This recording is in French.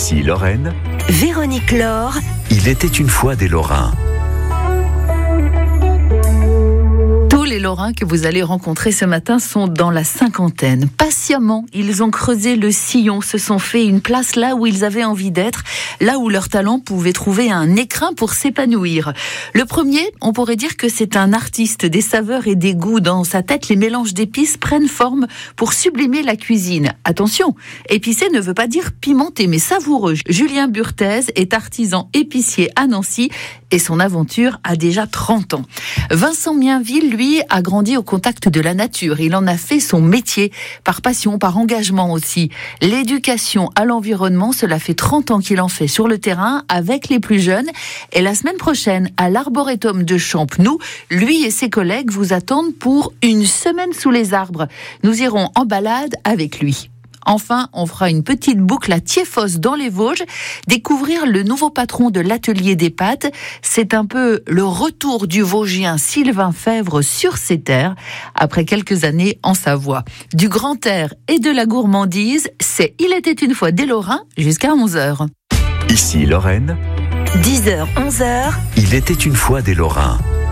Ici Lorraine, Véronique Laure. il était une fois des Lorrains. Tous les Lorrains que vous allez rencontrer ce matin sont dans la cinquantaine. Patiemment, ils ont creusé le sillon, se sont fait une place là où ils avaient envie d'être, là où leur talent pouvait trouver un écrin pour s'épanouir. Le premier, on pourrait dire que c'est un artiste, des saveurs et des goûts. Dans sa tête, les mélanges d'épices prennent forme pour sublimer la cuisine. Attention, épicé ne veut pas dire pimenté, mais savoureux. Julien Burthez est artisan épicier à Nancy et son aventure a déjà 30 ans. Vincent Mienville, lui, a grandi au contact de la nature. Il en a fait son métier, par passion, par engagement aussi. L'éducation à l'environnement, cela fait 30 ans qu'il en fait sur le terrain avec les plus jeunes. Et la semaine prochaine, à l'Arboretum de Champenoux, lui et ses collègues vous attendent pour une semaine sous les arbres. Nous irons en balade avec lui. Enfin, on fera une petite boucle à Thiéphos dans les Vosges, découvrir le nouveau patron de l'atelier des pâtes. C'est un peu le retour du Vosgien Sylvain Fèvre sur ses terres, après quelques années en Savoie. Du grand air et de la gourmandise, c'est Il était une fois des Lorrains jusqu'à 11h. Ici Lorraine, 10h, 11h. il était une fois des Lorrains.